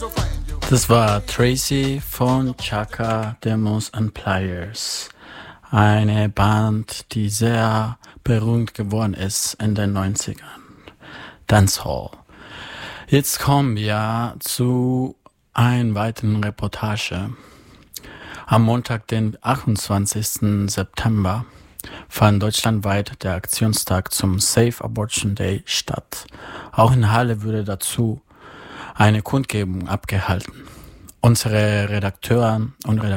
Das war Tracy von Chaka Demos and Pliers, eine Band, die sehr berühmt geworden ist in den 90ern. Dancehall. Jetzt kommen wir zu einer weiteren Reportage. Am Montag, den 28. September, fand deutschlandweit der Aktionstag zum Safe Abortion Day statt. Auch in Halle wurde dazu eine Kundgebung abgehalten. Unsere Redakteurin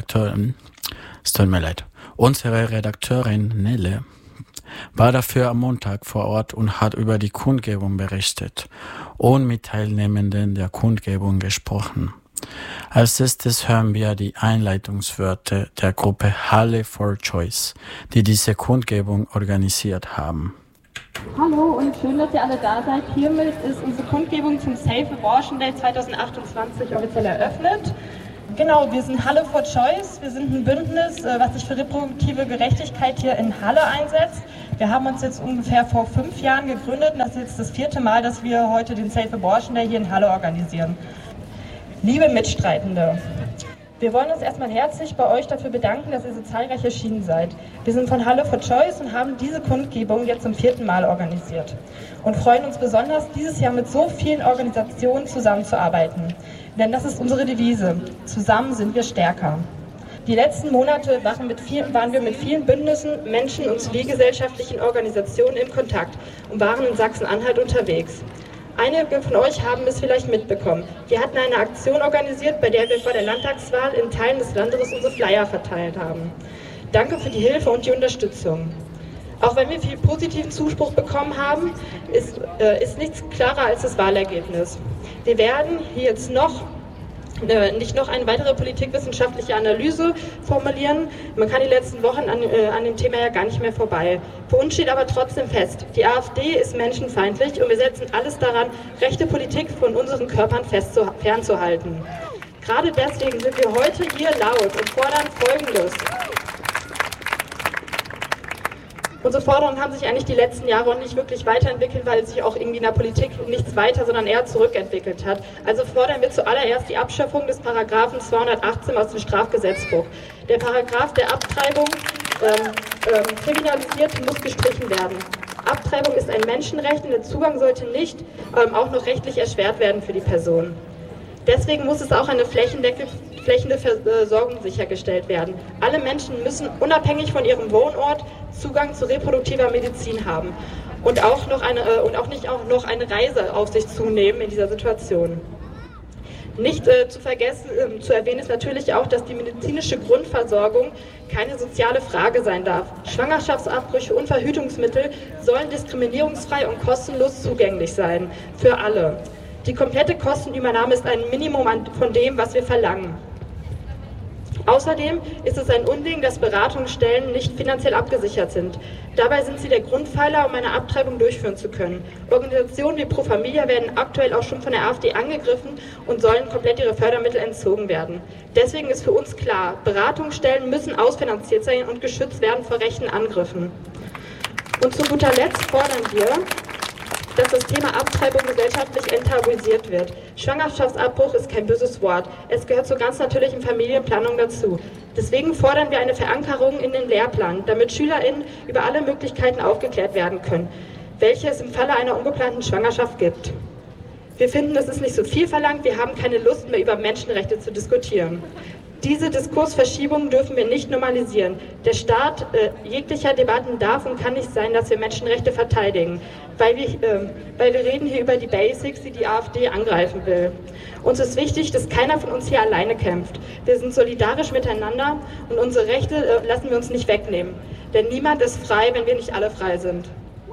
Nelle war dafür am Montag vor Ort und hat über die Kundgebung berichtet und mit Teilnehmenden der Kundgebung gesprochen. Als erstes hören wir die Einleitungsworte der Gruppe Halle for Choice, die diese Kundgebung organisiert haben. Hallo und schön, dass ihr alle da seid. Hiermit ist unsere Kundgebung zum Safe Abortion Day 2028 offiziell eröffnet. Genau, wir sind Halle for Choice. Wir sind ein Bündnis, was sich für reproduktive Gerechtigkeit hier in Halle einsetzt. Wir haben uns jetzt ungefähr vor 5 Jahren gegründet und das ist jetzt das 4. Mal, dass wir heute den Safe Abortion Day hier in Halle organisieren. Liebe Mitstreitende, wir wollen uns erstmal herzlich bei euch dafür bedanken, dass ihr so zahlreich erschienen seid. Wir sind von Halle for Choice und haben diese Kundgebung jetzt zum 4. Mal organisiert und freuen uns besonders, dieses Jahr mit so vielen Organisationen zusammenzuarbeiten. Denn das ist unsere Devise. Zusammen sind wir stärker. Die letzten Monate waren wir mit vielen Bündnissen, Menschen und zivilgesellschaftlichen Organisationen in Kontakt und waren in Sachsen-Anhalt unterwegs. Einige von euch haben es vielleicht mitbekommen. Wir hatten eine Aktion organisiert, bei der wir vor der Landtagswahl in Teilen des Landes unsere Flyer verteilt haben. Danke für die Hilfe und die Unterstützung. Auch wenn wir viel positiven Zuspruch bekommen haben, ist nichts klarer als das Wahlergebnis. Wir werden hier jetzt nicht noch eine weitere politikwissenschaftliche Analyse formulieren. Man kann die letzten Wochen an dem Thema ja gar nicht mehr vorbei. Für uns steht aber trotzdem fest, die AfD ist menschenfeindlich und wir setzen alles daran, rechte Politik von unseren Körpern fernzuhalten. Gerade deswegen sind wir heute hier laut und fordern Folgendes. Unsere Forderungen haben sich eigentlich die letzten Jahre auch nicht wirklich weiterentwickelt, weil sich auch irgendwie in der Politik nichts weiter, sondern eher zurückentwickelt hat. Also fordern wir zuallererst die Abschaffung des Paragraphen 218 aus dem Strafgesetzbuch. Der Paragraph der Abtreibung kriminalisiert muss gestrichen werden. Abtreibung ist ein Menschenrecht und der Zugang sollte nicht auch noch rechtlich erschwert werden für die Person. Deswegen muss es auch eine flächendeckende Versorgung sichergestellt werden. Alle Menschen müssen unabhängig von ihrem Wohnort Zugang zu reproduktiver Medizin haben und auch nicht noch eine Reise auf sich zunehmen in dieser Situation. Nicht zu erwähnen ist natürlich auch, dass die medizinische Grundversorgung keine soziale Frage sein darf. Schwangerschaftsabbrüche und Verhütungsmittel sollen diskriminierungsfrei und kostenlos zugänglich sein für alle. Die komplette Kostenübernahme ist ein Minimum von dem, was wir verlangen. Außerdem ist es ein Unding, dass Beratungsstellen nicht finanziell abgesichert sind. Dabei sind sie der Grundpfeiler, um eine Abtreibung durchführen zu können. Organisationen wie Pro Familia werden aktuell auch schon von der AfD angegriffen und sollen komplett ihre Fördermittel entzogen werden. Deswegen ist für uns klar, Beratungsstellen müssen ausfinanziert sein und geschützt werden vor rechten Angriffen. Und zu guter Letzt fordern wir, dass das Thema Abtreibung gesellschaftlich enttabuisiert wird. Schwangerschaftsabbruch ist kein böses Wort. Es gehört zur ganz natürlichen Familienplanung dazu. Deswegen fordern wir eine Verankerung in den Lehrplan, damit SchülerInnen über alle Möglichkeiten aufgeklärt werden können, welche es im Falle einer ungeplanten Schwangerschaft gibt. Wir finden, es ist nicht so viel verlangt, wir haben keine Lust mehr über Menschenrechte zu diskutieren. Diese Diskursverschiebung dürfen wir nicht normalisieren. Der Start jeglicher Debatten darf und kann nicht sein, dass wir Menschenrechte verteidigen, weil wir reden hier über die Basics, die die AfD angreifen will. Uns ist wichtig, dass keiner von uns hier alleine kämpft. Wir sind solidarisch miteinander und unsere Rechte lassen wir uns nicht wegnehmen. Denn niemand ist frei, wenn wir nicht alle frei sind.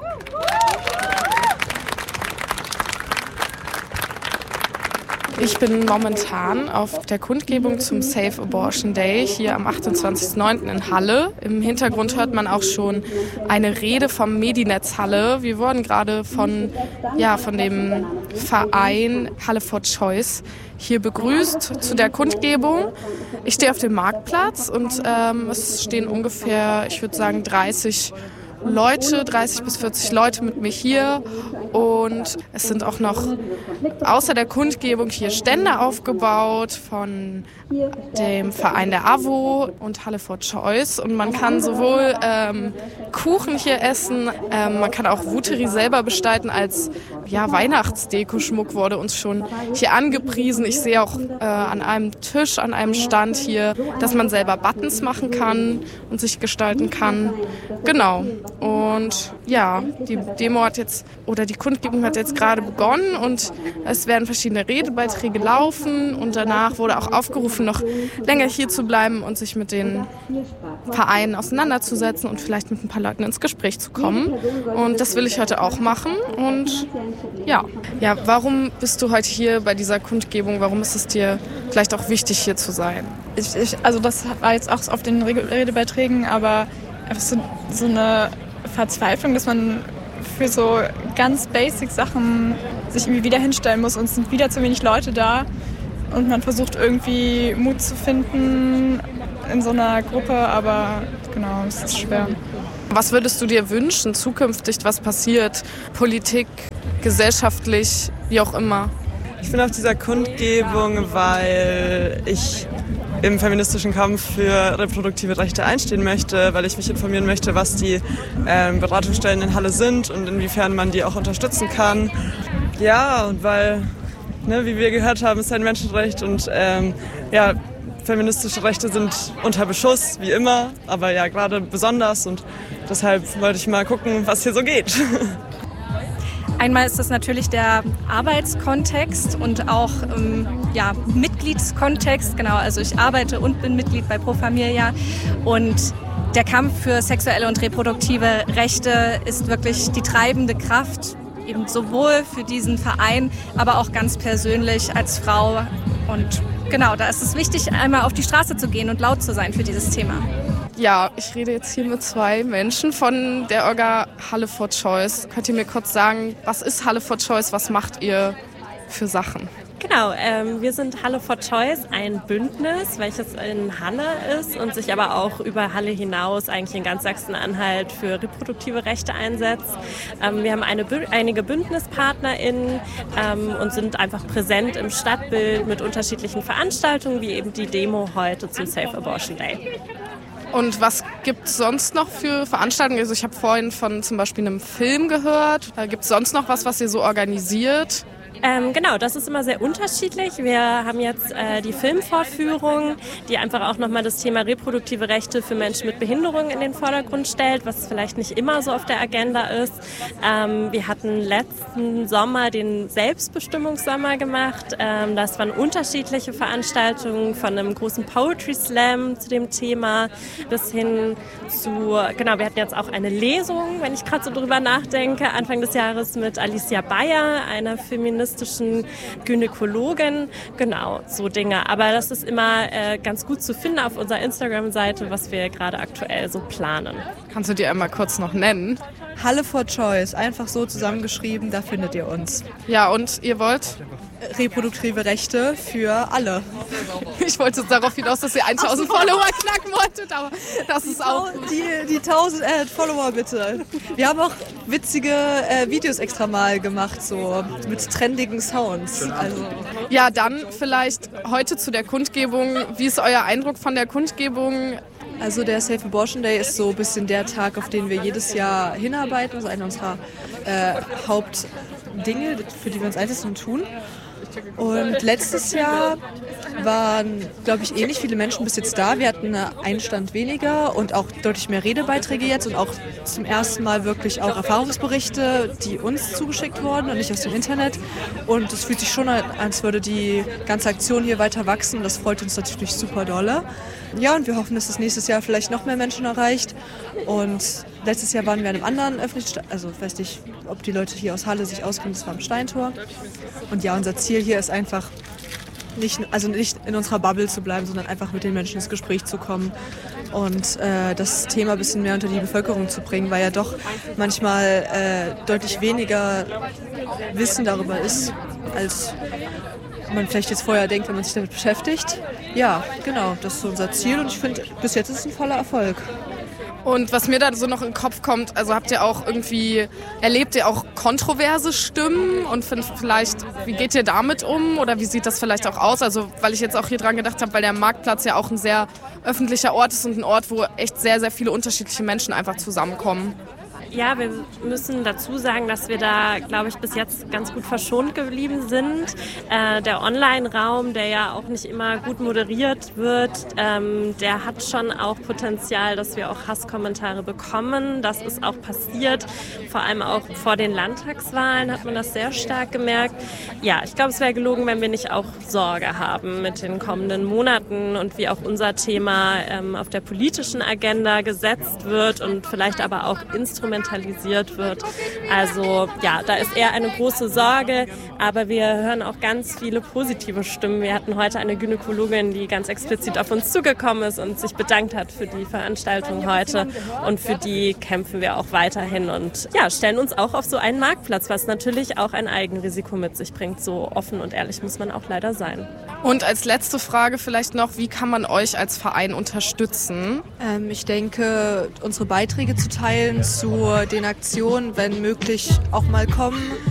Ich bin momentan auf der Kundgebung zum Safe Abortion Day hier am 28.09. in Halle. Im Hintergrund hört man auch schon eine Rede vom Medinetz Halle. Wir wurden gerade von dem Verein Halle for Choice hier begrüßt zu der Kundgebung. Ich stehe auf dem Marktplatz und es stehen ungefähr, ich würde sagen, 30 bis 40 Leute mit mir hier Und es sind auch noch außer der Kundgebung hier Stände aufgebaut von dem Verein der AWO und Halle for Choice. Und man kann sowohl Kuchen hier essen, man kann auch Wuteri selber gestalten als Weihnachtsdekoschmuck wurde uns schon hier angepriesen. Ich sehe auch an einem Tisch, an einem Stand hier, dass man selber Buttons machen kann und sich gestalten kann. Genau. Und ja, die Demo hat jetzt, oder die Kundgebung hat jetzt gerade begonnen und es werden verschiedene Redebeiträge laufen und danach wurde auch aufgerufen, noch länger hier zu bleiben und sich mit den Vereinen auseinanderzusetzen und vielleicht mit ein paar Leuten ins Gespräch zu kommen. Und das will ich heute auch machen. Und ja, warum bist du heute hier bei dieser Kundgebung? Warum ist es dir vielleicht auch wichtig, hier zu sein? Also das war jetzt auch auf den Redebeiträgen, aber einfach so eine Verzweiflung, dass man für so ganz basic Sachen sich irgendwie wieder hinstellen muss und es sind wieder zu wenig Leute da und man versucht irgendwie Mut zu finden in so einer Gruppe, aber genau, es ist schwer. Was würdest du dir wünschen, zukünftig, was passiert? Politik, gesellschaftlich, wie auch immer? Ich bin auf dieser Kundgebung, weil ich im feministischen Kampf für reproduktive Rechte einstehen möchte, weil ich mich informieren möchte, was die Beratungsstellen in Halle sind und inwiefern man die auch unterstützen kann. Ja, und weil, wie wir gehört haben, ist ein Menschenrecht und feministische Rechte sind unter Beschuss, wie immer, aber ja, gerade besonders und deshalb wollte ich mal gucken, was hier so geht. Einmal ist das natürlich der Arbeitskontext und auch Mitgliedskontext. Genau, also ich arbeite und bin Mitglied bei Pro Familia und der Kampf für sexuelle und reproduktive Rechte ist wirklich die treibende Kraft, eben sowohl für diesen Verein, aber auch ganz persönlich als Frau. Und genau, da ist es wichtig, einmal auf die Straße zu gehen und laut zu sein für dieses Thema. Ja, ich rede jetzt hier mit 2 Menschen von der Orga Halle for Choice. Könnt ihr mir kurz sagen, was ist Halle for Choice, was macht ihr für Sachen? Genau, wir sind Halle for Choice, ein Bündnis, welches in Halle ist und sich aber auch über Halle hinaus eigentlich in ganz Sachsen-Anhalt für reproduktive Rechte einsetzt. Wir haben einige BündnispartnerInnen und sind einfach präsent im Stadtbild mit unterschiedlichen Veranstaltungen, wie eben die Demo heute zum Safe Abortion Day. Und was gibt es sonst noch für Veranstaltungen? Also ich habe vorhin von zum Beispiel einem Film gehört. Gibt es sonst noch was ihr so organisiert? Genau, das ist immer sehr unterschiedlich. Wir haben jetzt die Filmvorführung, die einfach auch nochmal das Thema reproduktive Rechte für Menschen mit Behinderung in den Vordergrund stellt, was vielleicht nicht immer so auf der Agenda ist. Wir hatten letzten Sommer den Selbstbestimmungssommer gemacht. Das waren unterschiedliche Veranstaltungen von einem großen Poetry Slam zu dem Thema bis hin zu, wir hatten jetzt auch eine Lesung, wenn ich gerade so drüber nachdenke, Anfang des Jahres mit Alicia Bayer, einer feministischen Gynäkologin, genau, so Dinge. Aber das ist immer ganz gut zu finden auf unserer Instagram-Seite, was wir gerade aktuell so planen. Kannst du dir einmal kurz noch nennen? Halle for Choice, einfach so zusammengeschrieben, da findet ihr uns. Ja, und ihr wollt? Reproduktive Rechte für alle. Ich wollte darauf hinaus, dass ihr 1000 Follower knacken wolltet, aber das ist auch gut. Die 1000 Follower bitte. Wir haben auch witzige Videos extra mal gemacht, so mit trendigen Sounds. Also. Ja, dann vielleicht heute zu der Kundgebung. Wie ist euer Eindruck von der Kundgebung? Also der Safe Abortion Day ist so ein bisschen der Tag, auf den wir jedes Jahr hinarbeiten. Also einer unserer Hauptdinge, für die wir uns einsetzen und tun. Und letztes Jahr waren, glaube ich, ähnlich viele Menschen bis jetzt da. Wir hatten einen Stand weniger und auch deutlich mehr Redebeiträge jetzt und auch zum ersten Mal wirklich auch Erfahrungsberichte, die uns zugeschickt wurden und nicht aus dem Internet. Und es fühlt sich schon an, als würde die ganze Aktion hier weiter wachsen. Das freut uns natürlich super dolle. Ja, und wir hoffen, dass es nächstes Jahr vielleicht noch mehr Menschen erreicht. Und letztes Jahr waren wir an einem anderen öffentlichen, also ich weiß nicht, ob die Leute hier aus Halle sich auskennen, das war am Steintor. Und ja, unser Ziel hier ist einfach, nicht in unserer Bubble zu bleiben, sondern einfach mit den Menschen ins Gespräch zu kommen und das Thema ein bisschen mehr unter die Bevölkerung zu bringen, weil ja doch manchmal deutlich weniger Wissen darüber ist, als man vielleicht jetzt vorher denkt, wenn man sich damit beschäftigt. Ja, genau, das ist unser Ziel und ich finde, bis jetzt ist es ein voller Erfolg. Und was mir da so noch in den Kopf kommt, also erlebt ihr auch kontroverse Stimmen und vielleicht, wie geht ihr damit um oder wie sieht das vielleicht auch aus? Also weil ich jetzt auch hier dran gedacht habe, weil der Marktplatz ja auch ein sehr öffentlicher Ort ist und ein Ort, wo echt sehr, sehr viele unterschiedliche Menschen einfach zusammenkommen. Ja, wir müssen dazu sagen, dass wir da, glaube ich, bis jetzt ganz gut verschont geblieben sind. Der Online-Raum, der ja auch nicht immer gut moderiert wird, der hat schon auch Potenzial, dass wir auch Hasskommentare bekommen. Das ist auch passiert. Vor allem auch vor den Landtagswahlen hat man das sehr stark gemerkt. Ja, ich glaube, es wäre gelogen, wenn wir nicht auch Sorge haben mit den kommenden Monaten und wie auch unser Thema auf der politischen Agenda gesetzt wird und vielleicht aber auch instrumentalisiert wird. Also ja, da ist eher eine große Sorge, aber wir hören auch ganz viele positive Stimmen. Wir hatten heute eine Gynäkologin, die ganz explizit auf uns zugekommen ist und sich bedankt hat für die Veranstaltung heute und für die kämpfen wir auch weiterhin und ja, stellen uns auch auf so einen Marktplatz, was natürlich auch ein Eigenrisiko mit sich bringt. So offen und ehrlich muss man auch leider sein. Und als letzte Frage vielleicht noch, wie kann man euch als Verein unterstützen? Ich denke, unsere Beiträge zu teilen zu den Aktionen, wenn möglich, auch mal kommen.